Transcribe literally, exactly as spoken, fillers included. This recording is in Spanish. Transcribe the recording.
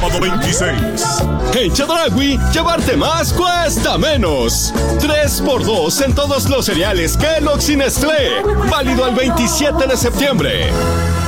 sábado veintiséis. En Chedraui, llevarte más cuesta menos. tres por dos en todos los cereales Kellogg's y Nestlé. Válido al veintisiete de septiembre.